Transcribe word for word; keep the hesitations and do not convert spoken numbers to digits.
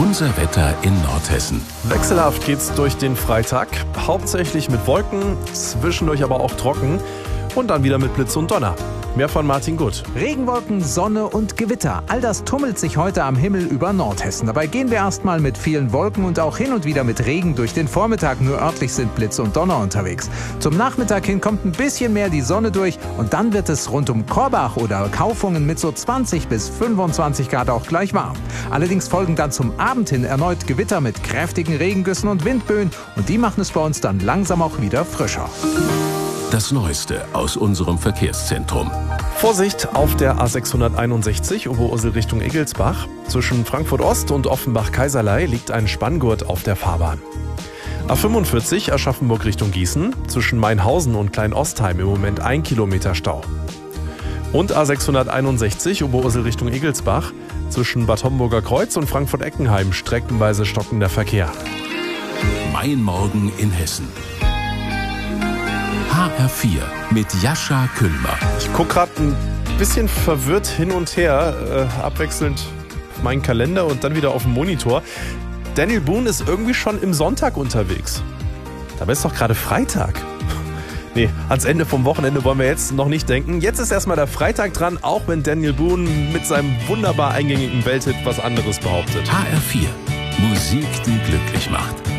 Unser Wetter in Nordhessen. Wechselhaft geht's durch den Freitag. Hauptsächlich mit Wolken, zwischendurch aber auch trocken. Und dann wieder mit Blitz und Donner. Mehr von Martin Gutt. Regenwolken, Sonne und Gewitter. All das tummelt sich heute am Himmel über Nordhessen. Dabei gehen wir erstmal mit vielen Wolken und auch hin und wieder mit Regen durch den Vormittag. Nur örtlich sind Blitz und Donner unterwegs. Zum Nachmittag hin kommt ein bisschen mehr die Sonne durch und dann wird es rund um Korbach oder Kaufungen mit so zwanzig bis fünfundzwanzig Grad auch gleich warm. Allerdings folgen dann zum Abend hin erneut Gewitter mit kräftigen Regengüssen und Windböen und die machen es bei uns dann langsam auch wieder frischer. Das Neueste aus unserem Verkehrszentrum. Vorsicht auf der A sechshunderteinundsechzig Oberursel Richtung Egelsbach. Zwischen Frankfurt Ost und Offenbach-Kaiserlei liegt ein Spanngurt auf der Fahrbahn. A fünfundvierzig Aschaffenburg Richtung Gießen. Zwischen Mainhausen und Kleinostheim im Moment ein Kilometer Stau. Und A sechshunderteinundsechzig Oberursel Richtung Egelsbach. Zwischen Bad Homburger Kreuz und Frankfurt-Eckenheim streckenweise stockender Verkehr. Mein Morgen in Hessen. H R vier mit Jascha Kühlmer. Ich gucke gerade ein bisschen verwirrt hin und her, äh, abwechselnd auf meinen Kalender und dann wieder auf den Monitor. Daniel Boone ist irgendwie schon im Sonntag unterwegs. Dabei ist doch gerade Freitag. Nee, ans Ende vom Wochenende wollen wir jetzt noch nicht denken. Jetzt ist erstmal der Freitag dran, auch wenn Daniel Boone mit seinem wunderbar eingängigen Welthit was anderes behauptet. H R vier. Musik, die glücklich macht.